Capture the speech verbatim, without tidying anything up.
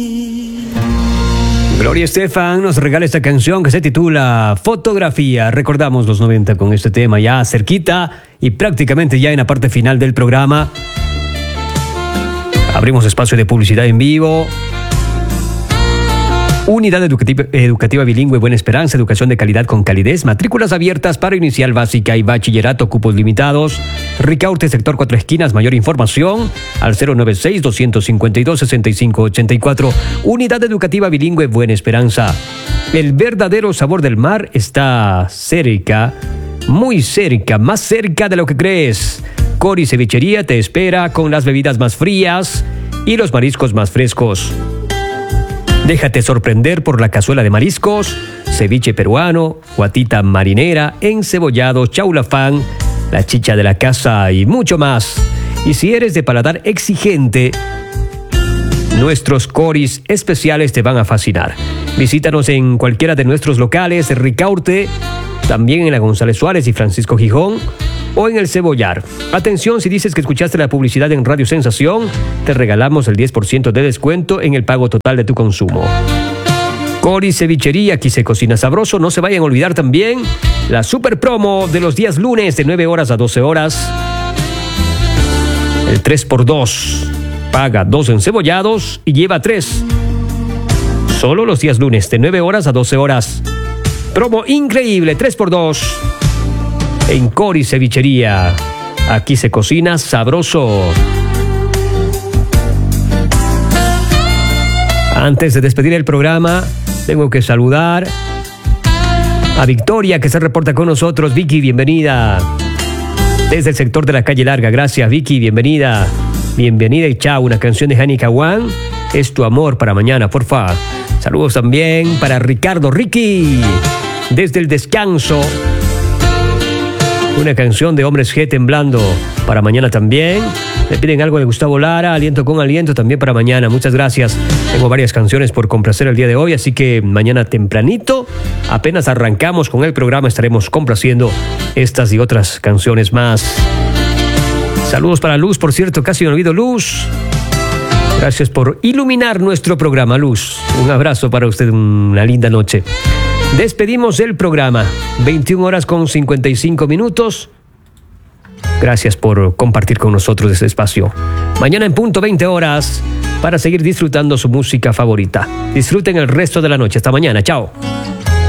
Gloria Estefan nos regala esta canción que se titula Fotografía. Recordamos los noventa con este tema ya cerquita y prácticamente ya en la parte final del programa. Abrimos espacio de publicidad en vivo. Unidad educativa, educativa bilingüe Buena Esperanza, educación de calidad con calidez, matrículas abiertas para inicial básica y bachillerato, cupos limitados. Ricaurte, sector Cuatro Esquinas. Mayor información al cero nueve seis, dos cinco dos, seis cinco ocho cuatro. Unidad educativa bilingüe Buena Esperanza. El verdadero sabor del mar está cerca, muy cerca, más cerca de lo que crees. Cori Cevichería te espera con las bebidas más frías y los mariscos más frescos. Déjate sorprender por la cazuela de mariscos, ceviche peruano, guatita marinera, encebollado, chaulafán, la chicha de la casa y mucho más. Y si eres de paladar exigente, nuestros coris especiales te van a fascinar. Visítanos en cualquiera de nuestros locales, Ricaurte, también en la González Suárez y Francisco Gijón, o en el Cebollar. Atención, si dices que escuchaste la publicidad en Radio Sensación, te regalamos el diez por ciento de descuento en el pago total de tu consumo. Cori Cevichería, aquí se cocina sabroso. No se vayan a olvidar también la super promo de los días lunes de nueve horas a doce horas. El tres por dos. Paga dos encebollados y lleva tres. Solo los días lunes de nueve horas a doce horas. Promo increíble, tres por dos. En Cori Cevichería, aquí se cocina sabroso. Antes de despedir el programa, tengo que saludar a Victoria, que se reporta con nosotros. Vicky, bienvenida. Desde el sector de la calle Larga, gracias Vicky, bienvenida. Bienvenida y chao, una canción de Hani Kawan. Es tu amor para mañana, porfa. Saludos también para Ricardo Ricky, desde el descanso. Una canción de Hombres G temblando para mañana también. Le piden algo de Gustavo Lara, Aliento con Aliento también para mañana. Muchas gracias. Tengo varias canciones por complacer el día de hoy, así que mañana tempranito, apenas arrancamos con el programa, estaremos complaciendo estas y otras canciones más. Saludos para Luz, por cierto, casi me olvido, Luz. Gracias por iluminar nuestro programa, Luz. Un abrazo para usted, una linda noche. Despedimos el programa, veintiuna horas con cincuenta y cinco minutos. Gracias por compartir con nosotros este espacio. Mañana en punto veinte horas para seguir disfrutando su música favorita. Disfruten el resto de la noche. Hasta mañana. Chao.